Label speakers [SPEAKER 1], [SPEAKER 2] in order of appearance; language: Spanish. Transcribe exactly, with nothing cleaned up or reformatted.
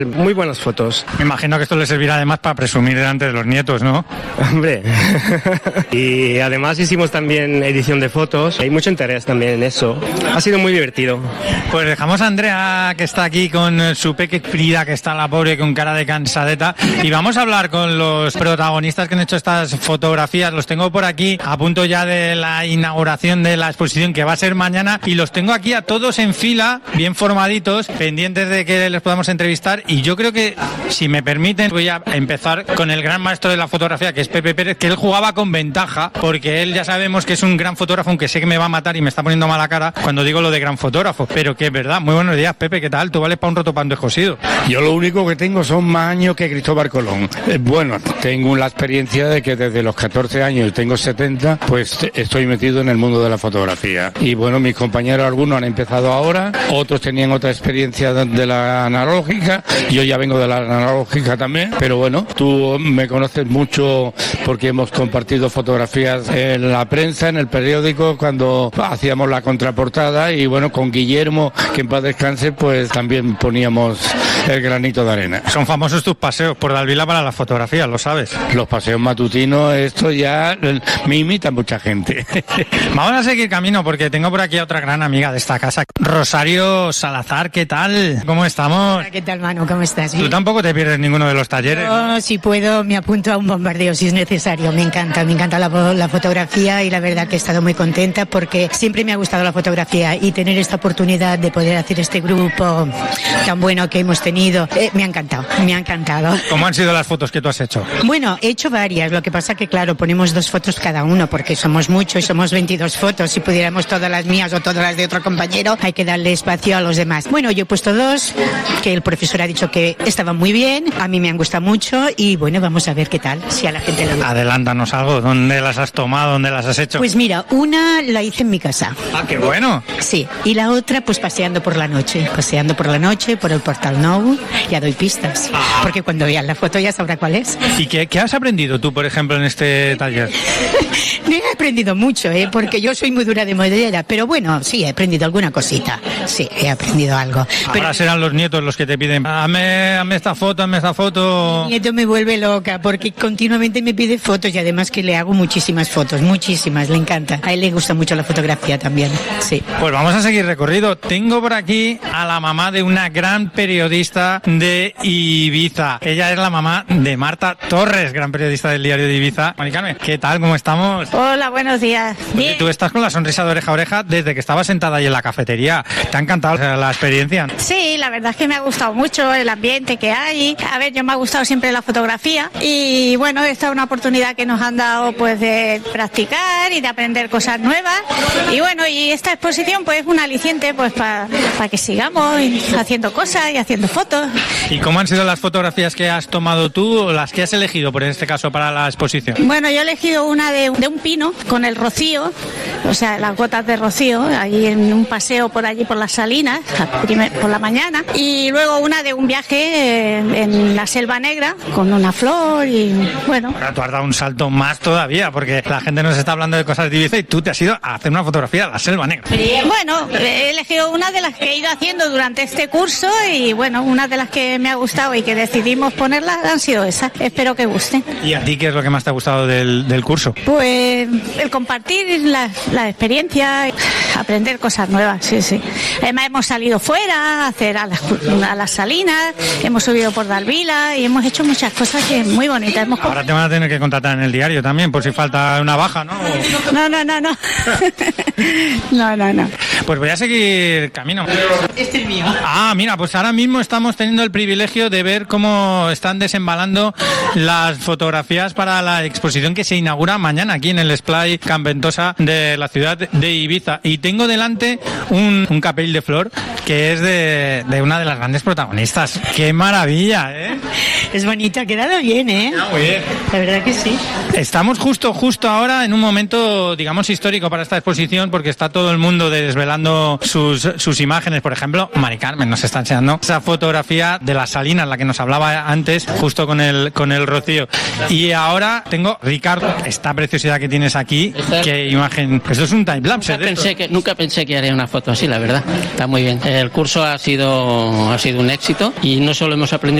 [SPEAKER 1] Muy buenas fotos.
[SPEAKER 2] Me imagino que esto le servirá además para presumir delante de los nietos, ¿no?
[SPEAKER 1] Hombre. Y además hicimos también edición de fotos. Hay mucho interés también en eso. Ha sido muy divertido.
[SPEAKER 2] Pues dejamos a Andrea, que está aquí con su peque Frida, que está la pobre con cara de cansadeta, y vamos a hablar con los protagonistas que han hecho estas fotografías. Los tengo por aquí a punto ya de la inauguración de la exposición, que va a ser mañana, y los tengo aquí a todos en fila, bien formaditos, pendientes de que les podamos entrevistar. Y yo creo que, si me permiten, voy a empezar con el gran maestro de la fotografía, que es Pepe Pérez, que él jugaba con ventaja, porque él ya sabemos que es un gran fotógrafo, aunque sé que me va a matar y me está poniendo mala cara cuando digo lo de gran fotógrafo, pero que es verdad. Muy buenos días, Pepe, ¿qué tal? Tú vales para un roto pan descosido.
[SPEAKER 3] Yo lo único que tengo son más años que Cristóbal Colón. Eh, bueno, tengo la experiencia de que desde los catorce años y tengo setenta, pues estoy metido en el mundo de la fotografía. Y bueno, mis compañeros, algunos han empezado ahora, otros tenían otra experiencia de, de la analógica. Yo ya vengo de la analógica también, pero bueno, tú me conoces mucho porque hemos compartido fotografías en la prensa, en el periódico, cuando hacíamos la contraportada, y bueno, con Guillermo, que en paz descanse, pues también poníamos el granito de arena.
[SPEAKER 2] Son famosos tus paseos por Dalvila para las fotografías, lo sabes.
[SPEAKER 3] Los paseos matutinos, esto ya me imita mucha gente.
[SPEAKER 2] Vamos a seguir camino porque tengo por aquí a otra gran amiga de esta casa, Rosario Salazar. ¿Qué tal? ¿Cómo estamos?
[SPEAKER 4] Hola, ¿qué tal, Manu? ¿Cómo estás?
[SPEAKER 2] Tú tampoco te pierdes ninguno de los talleres.
[SPEAKER 4] Yo, si puedo, me apunto a un bombardeo si es necesario. Me encanta, me encanta la, la fotografía, y la verdad que he estado muy contenta porque siempre me ha gustado la fotografía, y tener esta oportunidad de poder hacer este grupo tan bueno que hemos tenido, eh, me ha encantado, me ha encantado.
[SPEAKER 2] ¿Cómo han sido las fotos que tú has hecho?
[SPEAKER 4] Bueno, he hecho varias, lo que pasa que claro, ponemos dos fotos cada uno porque somos muchos y somos veintidós fotos. Si pudiéramos todas las mías o todas las de otro compañero, hay que darle espacio a los demás. Bueno, yo he puesto dos, que el profesor ha dicho que estaban muy bien, a mí me han gustado mucho, y bueno, vamos a ver qué tal, si a la gente le gusta.
[SPEAKER 2] Adelántanos algo, ¿dónde las has tomado, dónde las has hecho?
[SPEAKER 4] Pues mira, una la hice en mi casa.
[SPEAKER 2] Ah, qué bueno.
[SPEAKER 4] Sí, y la otra pues paseando por la noche, paseando por la noche por el Portal Nou. Ya doy pistas, ah. porque cuando veas la foto ya sabrá cuál es.
[SPEAKER 2] ¿Y qué, qué has aprendido tú, por ejemplo, en este taller?
[SPEAKER 4] No he aprendido mucho, ¿eh? porque yo soy muy dura de madera, pero bueno, sí, he aprendido alguna cosita. Sí, he aprendido algo.
[SPEAKER 2] Ahora
[SPEAKER 4] pero
[SPEAKER 2] serán los nietos los que te piden, hazme, hazme esta foto, hazme esta foto.
[SPEAKER 4] Mi nieto me vuelve loca porque continuamente me pide fotos, y además que le hago muchísimas fotos, muchísimas, le encanta. A él le gusta mucho la fotografía también, sí.
[SPEAKER 2] Pues vamos a seguir recorrido. Tengo por aquí a la mamá de una gran periodista de Ibiza. Ella es la mamá de Marta Torres, gran periodista del diario de Ibiza. Mari Carmen, ¿qué tal? ¿Cómo estamos?
[SPEAKER 5] Hola, buenos días.
[SPEAKER 2] Oye, tú estás con la sonrisa de oreja a oreja desde que estabas sentada ahí en la cafetería. ¿Te ha encantado la experiencia?
[SPEAKER 5] Sí, la verdad es que me ha gustado mucho el ambiente que hay. A ver, yo me ha gustado siempre la fotografía, y bueno, esta es una oportunidad que nos han dado pues de practicar y de aprender cosas nuevas. Y bueno, y esta exposición pues es un aliciente pues para pa que sigamos haciendo cosas y haciendo fotos.
[SPEAKER 2] ¿Y cómo han sido las fotografías que has tomado tú, o las que has elegido por este caso para la exposición?
[SPEAKER 5] Bueno, yo he elegido una de, de un pino con el rocío, o sea, las gotas de rocío, ahí en un paseo por allí por las Salinas, por la mañana, y luego una de un viaje en, en la Selva Negra con una flor, y bueno.
[SPEAKER 2] Ahora tú has dado un salto más todavía, porque la gente nos está hablando de cosas de Ibiza y tú te has ido a hacer una fotografía a la Selva Negra.
[SPEAKER 5] Bueno, he elegido una de las que he ido haciendo durante este curso, y bueno, una de las que me ha gustado y que decidimos ponerlas han sido esas. Espero que gusten.
[SPEAKER 2] ¿Y a ti qué es lo que más te ha gustado del, del curso?
[SPEAKER 5] Pues el compartir la, la experiencia, aprender cosas nuevas, sí, sí. Además hemos salido fuera a hacer a las, a las Salinas, hemos subido por Dalvila y hemos hecho muchas cosas que muy bonitas. Hemos
[SPEAKER 2] Ahora te van a tener que contratar en el diario también, por si falta una baja, ¿no?
[SPEAKER 5] No, no, no, no. No, no, no.
[SPEAKER 2] Pues voy a seguir camino.
[SPEAKER 4] Este es mío.
[SPEAKER 2] Ah, mira, pues ahora mismo estamos teniendo el privilegio de ver cómo están desembalando las fotografías para la exposición que se inaugura mañana aquí en el Esplai Can Ventosa de la ciudad de Ibiza. Y tengo delante un, un capell de flor que es de, de una de las grandes protagonistas. ¡Qué maravilla, eh!
[SPEAKER 4] Es bonita, ha quedado bien, ¿eh?
[SPEAKER 2] Ah, muy bien.
[SPEAKER 4] La verdad que sí.
[SPEAKER 2] Estamos justo, justo ahora en un momento, digamos, histórico para esta exposición, porque está todo el mundo desvelando sus, sus imágenes. Por ejemplo, Mari Carmen nos está enseñando esa fotografía de la Salina, la que nos hablaba antes, justo con el, con el Rocío. Y ahora tengo, Ricardo, esta preciosidad que tienes aquí, qué imagen, esto es un timelapse.
[SPEAKER 6] Nunca pensé que, nunca pensé que haría una foto así, la verdad. Está muy bien. El curso ha sido, ha sido un éxito y no solo hemos aprendido